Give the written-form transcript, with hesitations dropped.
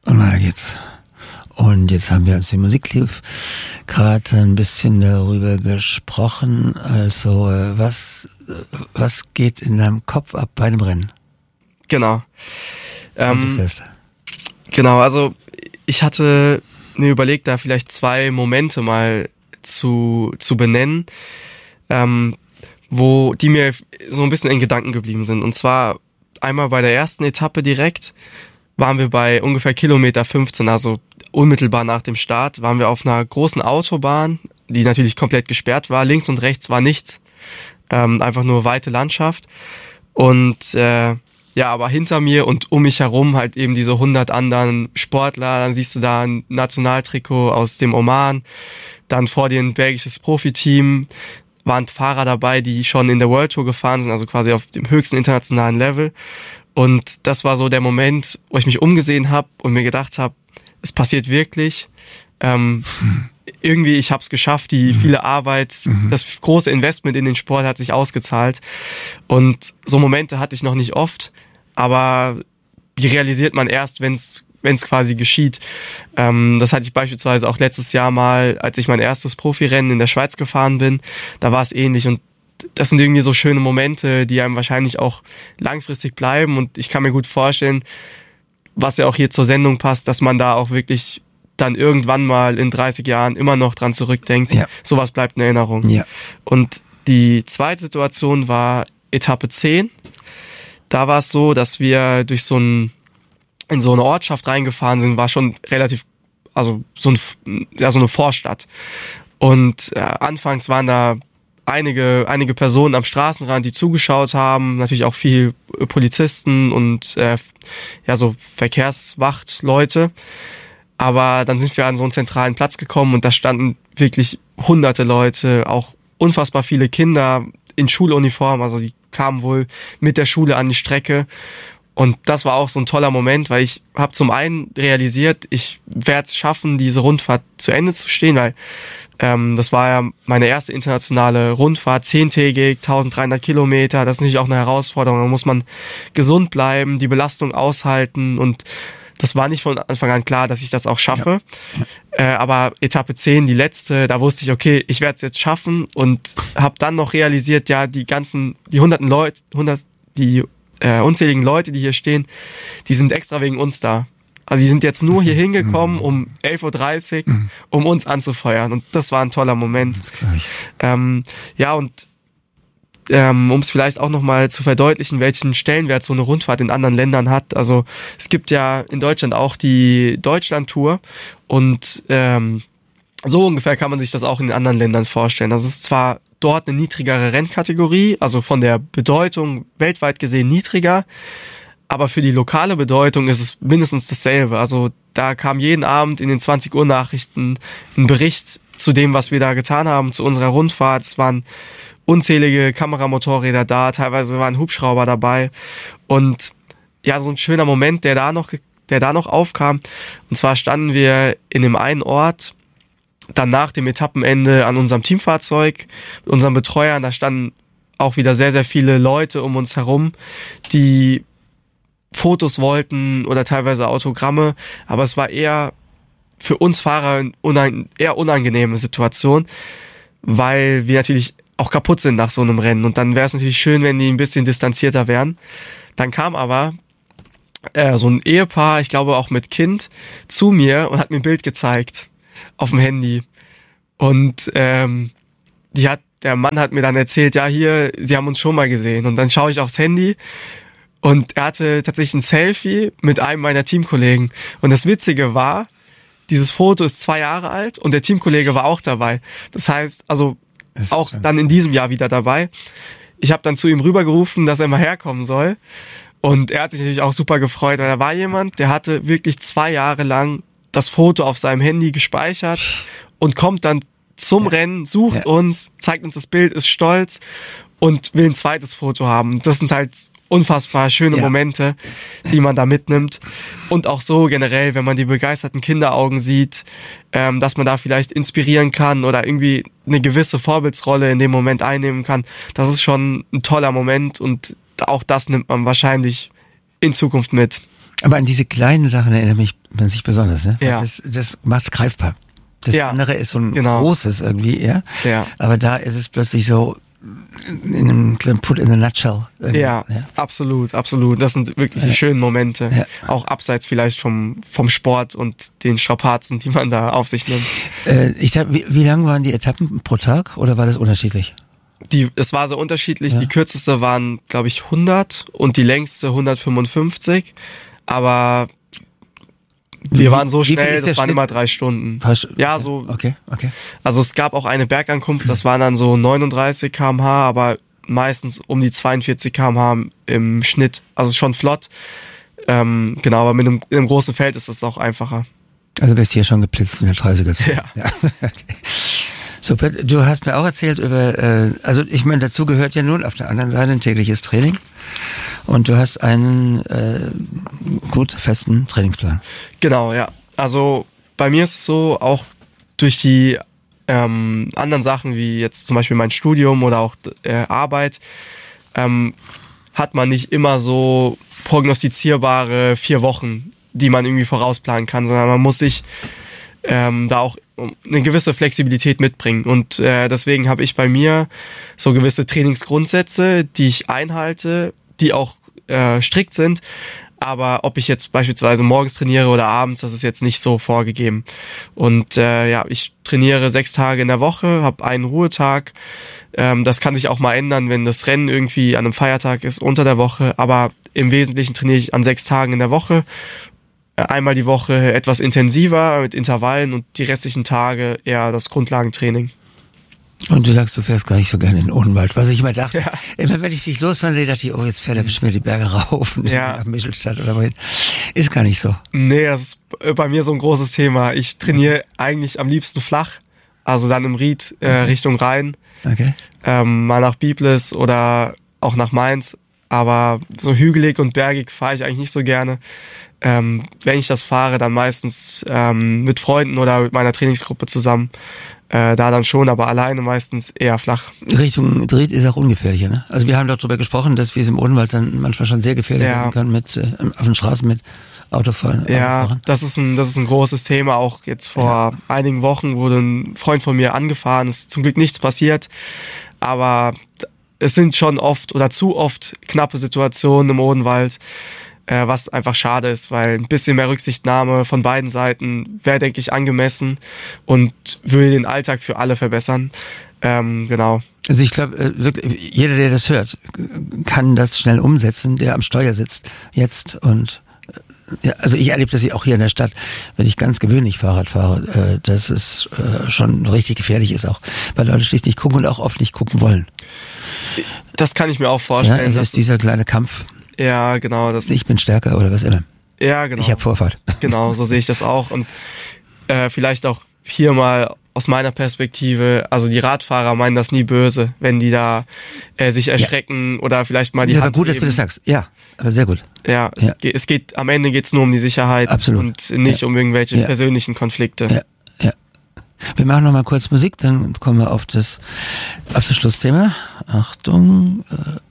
Und weiter geht's. Und jetzt haben wir, als die Musik lief, gerade ein bisschen darüber gesprochen. Also, was geht in deinem Kopf ab bei dem Rennen? Genau. Genau, also ich hatte mir überlegt, da vielleicht 2 Momente mal zu benennen, wo die mir so ein bisschen in Gedanken geblieben sind. Und zwar einmal bei der ersten Etappe direkt waren wir bei ungefähr Kilometer 15, also unmittelbar nach dem Start, waren wir auf einer großen Autobahn, die natürlich komplett gesperrt war. Links und rechts war nichts, einfach nur weite Landschaft. Und aber hinter mir und um mich herum halt eben diese 100 anderen Sportler. Dann siehst du da ein Nationaltrikot aus dem Oman. Dann vor dir ein belgisches Profiteam. Waren Fahrer dabei, die schon in der World Tour gefahren sind, also quasi auf dem höchsten internationalen Level. Und das war so der Moment, wo ich mich umgesehen habe und mir gedacht habe, es passiert wirklich. Irgendwie, ich habe es geschafft, die viele Arbeit, das große Investment in den Sport hat sich ausgezahlt. Und so Momente hatte ich noch nicht oft, aber die realisiert man erst, wenn es quasi geschieht. Das hatte ich beispielsweise auch letztes Jahr mal, als ich mein erstes Profirennen in der Schweiz gefahren bin. Da war es ähnlich und das sind irgendwie so schöne Momente, die einem wahrscheinlich auch langfristig bleiben und ich kann mir gut vorstellen, was ja auch hier zur Sendung passt, dass man da auch wirklich dann irgendwann mal in 30 Jahren immer noch dran zurückdenkt. Ja. Sowas bleibt in Erinnerung. Ja. Und die zweite Situation war Etappe 10. Da war es so, dass wir in so eine Ortschaft reingefahren sind, war schon relativ, also so eine Vorstadt. Und anfangs waren da einige Personen am Straßenrand, die zugeschaut haben, natürlich auch viel Polizisten und so Verkehrswachtleute. Aber dann sind wir an so einen zentralen Platz gekommen und da standen wirklich hunderte Leute, auch unfassbar viele Kinder in Schuluniform, also die kamen wohl mit der Schule an die Strecke. Und das war auch so ein toller Moment, weil ich habe zum einen realisiert, ich werde es schaffen, diese Rundfahrt zu Ende zu stehen, weil das war ja meine erste internationale Rundfahrt, 10-tägig, 1300 Kilometer, das ist natürlich auch eine Herausforderung, da muss man gesund bleiben, die Belastung aushalten und das war nicht von Anfang an klar, dass ich das auch schaffe. Ja. Aber Etappe 10, die letzte, da wusste ich, okay, ich werde es jetzt schaffen und habe dann noch realisiert, ja, die unzähligen Leute, die hier stehen, die sind extra wegen uns da. Also die sind jetzt nur hier hingekommen um 11.30 Uhr, um uns anzufeuern. Und das war ein toller Moment. Das glaube ich. Um es vielleicht auch nochmal zu verdeutlichen, welchen Stellenwert so eine Rundfahrt in anderen Ländern hat. Also es gibt ja in Deutschland auch die Deutschland-Tour und so ungefähr kann man sich das auch in den anderen Ländern vorstellen. Das ist zwar dort eine niedrigere Rennkategorie, also von der Bedeutung weltweit gesehen niedriger, aber für die lokale Bedeutung ist es mindestens dasselbe. Also da kam jeden Abend in den 20 Uhr Nachrichten ein Bericht zu dem, was wir da getan haben, zu unserer Rundfahrt. Es waren unzählige Kameramotorräder da, teilweise waren Hubschrauber dabei und ja, so ein schöner Moment, der da noch aufkam. Und zwar standen wir in dem einen Ort, dann nach dem Etappenende an unserem Teamfahrzeug, mit unseren Betreuern, da standen auch wieder sehr, sehr viele Leute um uns herum, die Fotos wollten oder teilweise Autogramme, aber es war eher für uns Fahrer eine eher unangenehme Situation, weil wir natürlich auch kaputt sind nach so einem Rennen und dann wäre es natürlich schön, wenn die ein bisschen distanzierter wären. Dann kam aber so ein Ehepaar, ich glaube auch mit Kind, zu mir und hat mir ein Bild gezeigt auf dem Handy und der Mann hat mir dann erzählt, ja hier, sie haben uns schon mal gesehen und dann schaue ich aufs Handy und er hatte tatsächlich ein Selfie mit einem meiner Teamkollegen. Und das Witzige war, dieses Foto ist 2 Jahre alt und der Teamkollege war auch dabei. Das heißt, also auch dann in diesem Jahr wieder dabei. Ich habe dann zu ihm rübergerufen, dass er mal herkommen soll. Und er hat sich natürlich auch super gefreut, weil da war jemand, der hatte wirklich 2 Jahre lang das Foto auf seinem Handy gespeichert und kommt dann zum Rennen, sucht uns, zeigt uns das Bild, ist stolz und will ein zweites Foto haben. Das sind halt unfassbar schöne Momente, die man da mitnimmt. Und auch so generell, wenn man die begeisterten Kinderaugen sieht, dass man da vielleicht inspirieren kann oder irgendwie eine gewisse Vorbildsrolle in dem Moment einnehmen kann. Das ist schon ein toller Moment und auch das nimmt man wahrscheinlich in Zukunft mit. Aber an diese kleinen Sachen erinnert man sich besonders, ne? Ja. Das macht greifbar. Das andere ist so ein großes irgendwie, ja. Aber da ist es plötzlich so in einem Put in a nutshell. Ja, absolut. Das sind wirklich die schönen Momente. Ja. Auch abseits vielleicht vom Sport und den Strapazen, die man da auf sich nimmt. Wie lang waren die Etappen pro Tag oder war das unterschiedlich? Es war so unterschiedlich. Ja. Die kürzeste waren, glaube ich, 100 und die längste 155. Aber wir waren so schnell, das waren immer 3 Stunden. Ja, so. Okay. Also es gab auch eine Bergankunft, das waren dann so 39 km/h, aber meistens um die 42 km/h im Schnitt. Also schon flott. Genau, aber mit einem großen Feld ist das auch einfacher. Also bist hier schon geblitzt in der 30er. Ja. Okay. Super. Du hast mir auch erzählt über, also ich meine, dazu gehört ja nun auf der anderen Seite ein tägliches Training. Und du hast einen gut festen Trainingsplan. Genau, ja. Also bei mir ist es so, auch durch die anderen Sachen, wie jetzt zum Beispiel mein Studium oder auch Arbeit, hat man nicht immer so prognostizierbare 4 Wochen, die man irgendwie vorausplanen kann, sondern man muss sich da auch eine gewisse Flexibilität mitbringen. Und deswegen habe ich bei mir so gewisse Trainingsgrundsätze, die ich einhalte, die auch strikt sind, aber ob ich jetzt beispielsweise morgens trainiere oder abends, das ist jetzt nicht so vorgegeben. Und ich trainiere 6 Tage in der Woche, habe einen Ruhetag. Das kann sich auch mal ändern, wenn das Rennen irgendwie an einem Feiertag ist unter der Woche, aber im Wesentlichen trainiere ich an 6 Tagen in der Woche. Einmal die Woche etwas intensiver mit Intervallen und die restlichen Tage eher das Grundlagentraining. Und du sagst, du fährst gar nicht so gerne in den Odenwald. Was ich immer dachte, immer wenn ich dich losfahren sehe, dachte ich, oh, jetzt fährt er bestimmt die Berge rauf nach Michelstadt oder wohin. Ist gar nicht so. Nee, das ist bei mir so ein großes Thema. Ich trainiere eigentlich am liebsten flach, also dann im Ried Richtung Rhein. Okay. Mal nach Biblis oder auch nach Mainz. Aber so hügelig und bergig fahre ich eigentlich nicht so gerne. Wenn ich das fahre, dann meistens mit Freunden oder mit meiner Trainingsgruppe zusammen. Da dann schon, aber alleine meistens eher flach. Richtung Ried ist auch ungefährlicher, ne? Also wir haben doch darüber gesprochen, dass wir es im Odenwald dann manchmal schon sehr gefährlich werden können mit auf den Straßen mit Autofahren. Ja, das ist ein großes Thema. Auch jetzt vor einigen Wochen wurde ein Freund von mir angefahren. Es ist zum Glück nichts passiert, aber es sind schon oft oder zu oft knappe Situationen im Odenwald, was einfach schade ist, weil ein bisschen mehr Rücksichtnahme von beiden Seiten wäre, denke ich, angemessen und würde den Alltag für alle verbessern. Genau. Also ich glaube, wirklich, jeder, der das hört, kann das schnell umsetzen, der am Steuer sitzt jetzt und also ich erlebe das auch hier in der Stadt, wenn ich ganz gewöhnlich Fahrrad fahre, dass es schon richtig gefährlich ist auch, weil Leute schlicht nicht gucken und auch oft nicht gucken wollen. Das kann ich mir auch vorstellen. Ja, es ist dieser kleine Kampf. Ja, genau. Ich bin stärker oder was immer. Ja, genau. Ich habe Vorfahrt. Genau, so sehe ich das auch. Und vielleicht auch hier mal aus meiner Perspektive, also die Radfahrer meinen das nie böse, wenn die da sich erschrecken oder vielleicht mal die Hand aber gut, heben. dass du das sagst. Ja, aber sehr gut. Ja, es geht am Ende geht's nur um die Sicherheit. Absolut. Und nicht um irgendwelche persönlichen Konflikte. Ja. Wir machen noch mal kurz Musik, dann kommen wir auf das Schlussthema. Achtung.